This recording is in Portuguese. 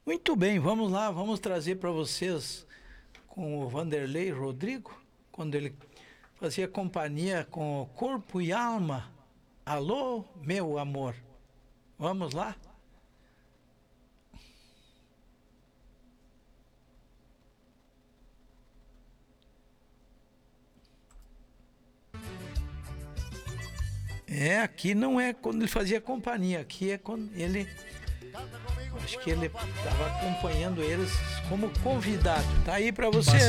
Muito bem, vamos lá, vamos trazer para vocês com o Vanderlei Rodrigo, quando ele fazia companhia com o corpo e alma. Alô, meu amor. Vamos lá? Aqui não é quando ele fazia companhia, aqui é quando ele. Acho que ele estava acompanhando eles como convidado. Tá aí para você.